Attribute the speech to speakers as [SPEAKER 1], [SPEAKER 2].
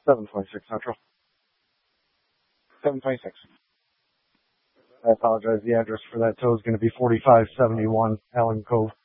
[SPEAKER 1] 726 Central.
[SPEAKER 2] 726.
[SPEAKER 1] I apologize. The address for that tow is going to be 4571 Allen Cove.